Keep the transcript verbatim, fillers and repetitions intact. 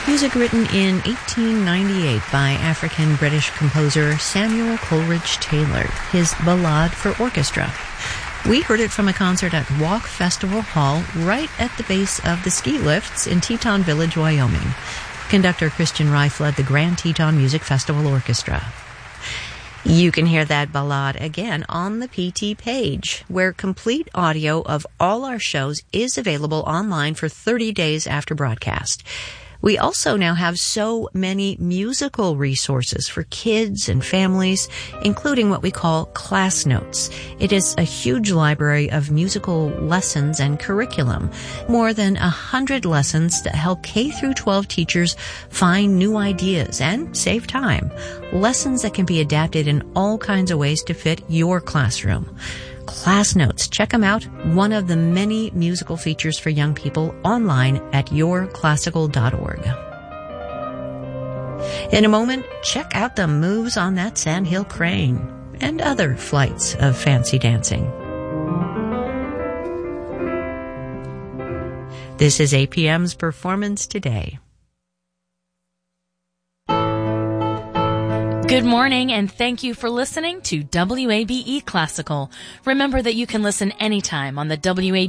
Music written in eighteen ninety-eight by African-British composer Samuel Coleridge Taylor, his Ballade for Orchestra. We heard it from a concert at Walk Festival Hall right at the base of the ski lifts in Teton Village, Wyoming. Conductor Christian Reif led the Grand Teton Music Festival Orchestra. You can hear that ballade again on the P T page, where complete audio of all our shows is available online for thirty days after broadcast. We also now have so many musical resources for kids and families, including what we call Class Notes. It is a huge library of musical lessons and curriculum, more than a hundred lessons that help K through twelve teachers find new ideas and save time. Lessons that can be adapted in all kinds of ways to fit your classroom. Class Notes. Check them out. One of the many musical features for young people online at your classical dot org. In a moment, check out the moves on that sandhill crane and other flights of fancy dancing. This is A P M's Performance Today. Good morning, and thank you for listening to W A B E Classical. Remember that you can listen anytime on the W A B E